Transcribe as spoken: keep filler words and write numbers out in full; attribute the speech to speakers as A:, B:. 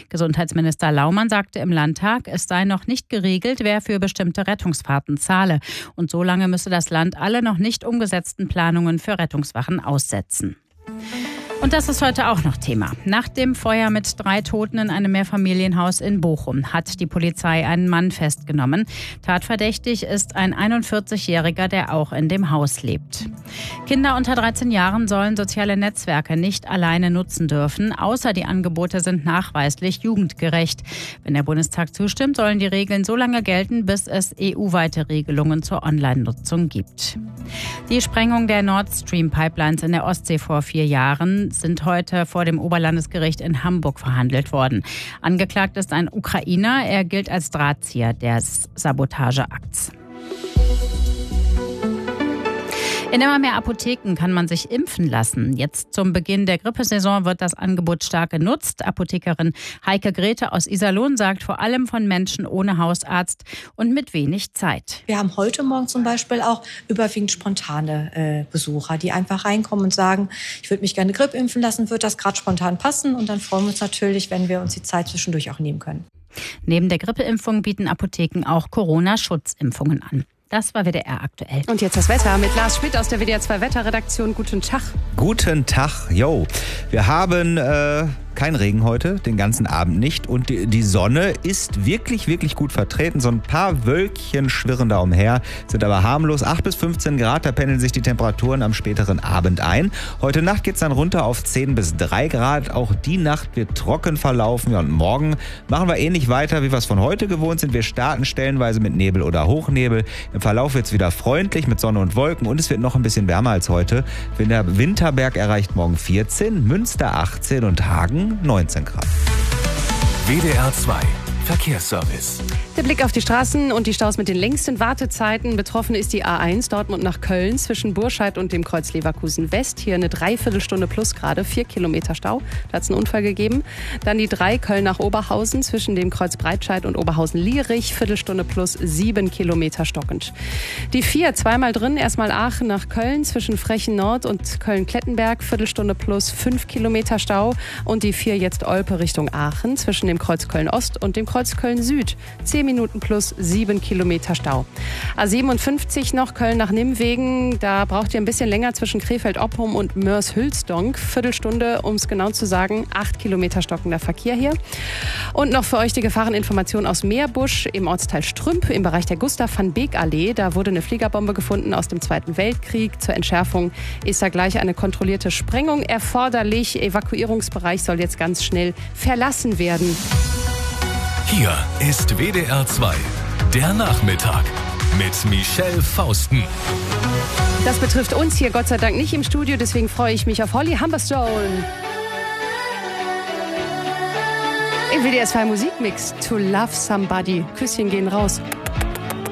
A: Gesundheitsminister Laumann sagte im Landtag, es sei noch nicht geregelt, wer für bestimmte Rettungsfahrten zahle. Und solange müsse das Land alle noch nicht umgesetzten Planungen für Rettungswachen aussetzen. Und das ist heute auch noch Thema. Nach dem Feuer mit drei Toten in einem Mehrfamilienhaus in Bochum hat die Polizei einen Mann festgenommen. Tatverdächtig ist ein einundvierzigjähriger, der auch in dem Haus lebt. Kinder unter dreizehn Jahren sollen soziale Netzwerke nicht alleine nutzen dürfen, außer die Angebote sind nachweislich jugendgerecht. Wenn der Bundestag zustimmt, sollen die Regeln so lange gelten, bis es E U-weite Regelungen zur Online-Nutzung gibt. Die Sprengung der Nord Stream-Pipelines in der Ostsee vor vier Jahren sind heute vor dem Oberlandesgericht in Hamburg verhandelt worden. Angeklagt ist ein Ukrainer. Er gilt als Drahtzieher des Sabotageakts. In immer mehr Apotheken kann man sich impfen lassen. Jetzt zum Beginn der Grippesaison wird das Angebot stark genutzt. Apothekerin Heike Grete aus Iserlohn sagt, vor allem von Menschen ohne Hausarzt und mit wenig Zeit.
B: Wir haben heute Morgen zum Beispiel auch überwiegend spontane äh, Besucher, die einfach reinkommen und sagen, ich würde mich gerne Grippe impfen lassen, wird das gerade spontan passen? Und dann freuen wir uns natürlich, wenn wir uns die Zeit zwischendurch auch nehmen können.
A: Neben der Grippeimpfung bieten Apotheken auch Corona-Schutzimpfungen an. Das war W D R aktuell.
C: Und jetzt das Wetter mit Lars Schmidt aus der W D R zwei Wetterredaktion. Guten Tag.
D: Guten Tag, yo. Wir haben äh, kein Regen heute, den ganzen Abend nicht. Und die, die Sonne ist wirklich, wirklich gut vertreten. So ein paar Wölkchen schwirren da umher, sind aber harmlos. acht bis fünfzehn Grad, da pendeln sich die Temperaturen am späteren Abend ein. Heute Nacht geht es dann runter auf zehn bis drei Grad. Auch die Nacht wird trocken verlaufen. Ja, und morgen machen wir ähnlich weiter, wie wir es von heute gewohnt sind. Wir starten stellenweise mit Nebel oder Hochnebel. Im Verlauf wird es wieder freundlich mit Sonne und Wolken und es wird noch ein bisschen wärmer als heute. Winterberg erreicht morgen vierzehn, Münster achtzehn und Hagen neunzehn Grad.
E: W D R zwei Verkehrsservice.
C: Der Blick auf die Straßen und die Staus mit den längsten Wartezeiten. Betroffen ist die A eins Dortmund nach Köln zwischen Burscheid und dem Kreuz Leverkusen West. Hier eine Dreiviertelstunde plus gerade, vier Kilometer Stau. Da hat es einen Unfall gegeben. Dann die drei Köln nach Oberhausen zwischen dem Kreuz Breitscheid und Oberhausen-Lierich. Viertelstunde plus sieben Kilometer stockend. Die vier zweimal drin. Erstmal Aachen nach Köln zwischen Frechen Nord und Köln-Klettenberg. Viertelstunde plus fünf Kilometer Stau. Und die vier jetzt Olpe Richtung Aachen zwischen dem Kreuz Köln Ost und dem Kreuz Köln Süd. zehn Minuten plus sieben Kilometer Stau. A siebenundfünfzig noch Köln nach Nimwegen. Da braucht ihr ein bisschen länger zwischen Krefeld-Oppum und Mörs-Hülsdonk. Viertelstunde, um es genau zu sagen. acht Kilometer stockender Verkehr hier. Und noch für euch die Gefahreninformation aus Meerbusch im Ortsteil Strümp im Bereich der Gustav-van-Beek-Allee. Da wurde eine Fliegerbombe gefunden aus dem Zweiten Weltkrieg. Zur Entschärfung ist da gleich eine kontrollierte Sprengung erforderlich. Evakuierungsbereich soll jetzt ganz schnell verlassen werden.
E: Hier ist W D R zwei, der Nachmittag mit Michelle Fausten.
C: Das betrifft uns hier Gott sei Dank nicht im Studio, deswegen freue ich mich auf Holly Humberstone. Im W D R zwei Musikmix To Love Somebody. Küsschen gehen raus.